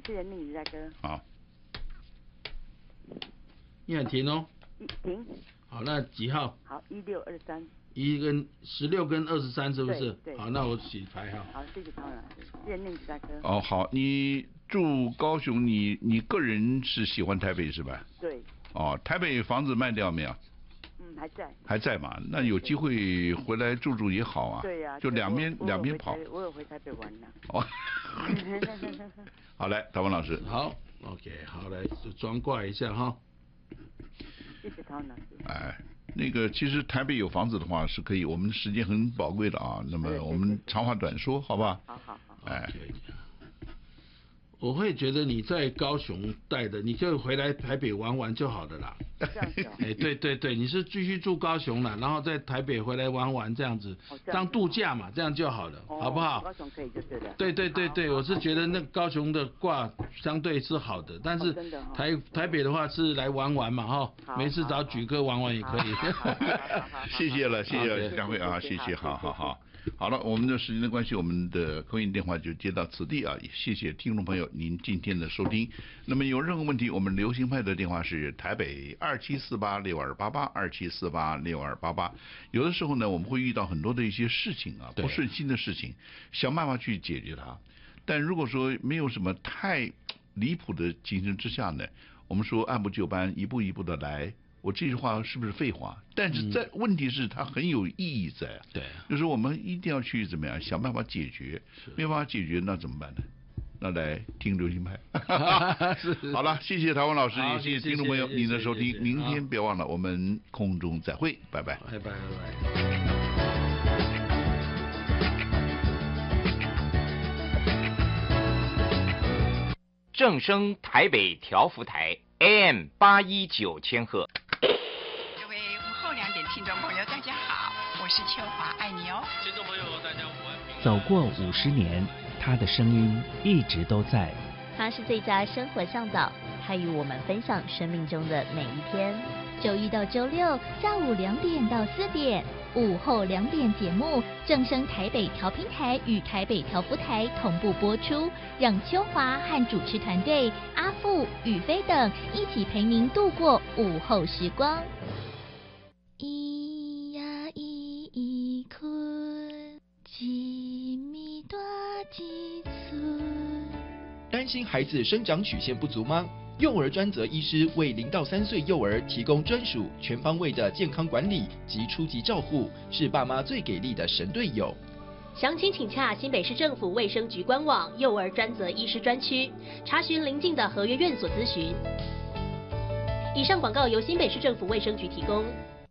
谢谢宁子大哥。 好， 你喊停哦。 停。 好，那几号？ 好，1623。 16跟23是不是？ 对。 好，那我洗牌哈。 好，谢谢唐老师，谢谢宁子大哥。 哦，好，你住高雄，你个人是喜欢台北是吧？ 对。 哦，台北房子卖掉没有？ 还在。 还在嘛？那有机会回来住也好啊。 对呀。 就两边跑。 我有回台北玩呢。 哦。好，来，台湾老师。 好 ，OK， 好，来装挂一下哈。 谢谢唐老师。 哎，那个其实台北有房子的话是可以，我们时间很宝贵的啊，那么我们长话短说，好吧？ 好。 哎。 我会觉得你在高雄待的，你就回来台北玩玩就好了啦。 这样子哦。 对，你是继续住高雄啦，然后在台北回来玩玩这样子，当度假嘛，这样就好了，好不好？ 高雄可以就对了。 对，我是觉得那高雄的卦相对是好的，但是台北的话是来玩玩嘛哈，没事找举哥玩玩也可以。 谢谢两位啊，谢谢，好。好了，我们的时间的关系，我们的空运电话就接到此地啊！也谢谢听众朋友您今天的收听。那么有任何问题，我们流行派的电话是台北27486288，27486288。有的时候呢，我们会遇到很多的一些事情啊，不顺心的事情，想办法去解决它。但如果说没有什么太离谱的情形之下呢，我们说按部就班，一步一步的来。我这句话是不是废话？但是问题是它很有意义在啊。 对， 就是我们一定要去怎么样想办法解决，没有办法解决那怎么办呢？那来听流行派。好了，谢谢台湾老师，也谢谢听众朋友您的收听。明天别忘了我们空中再会，拜拜。 拜拜。 正声台北调幅台 AM819千赫。 各位午后2点听众朋友，大家好，我是秋华，爱你哦。 听众朋友，大家午安。 走过50年，他的声音一直都在。 他是最佳生活向导，他与我们分享生命中的每一天。周一到周六下午2点到4点，午后2点节目，正声台北调频台与台北调幅台同步播出，让秋华和主持团队阿富、宇飞等一起陪您度过午后时光。咿呀咿咿困，一米大一寸。 担心孩子生长曲线不足吗？幼儿专责医师为0到3岁幼儿提供专属全方位的健康管理及初级照护，是爸妈最给力的神队友。 详情请洽新北市政府卫生局官网幼儿专责医师专区，查询邻近的合约院所咨询。以上广告由新北市政府卫生局提供。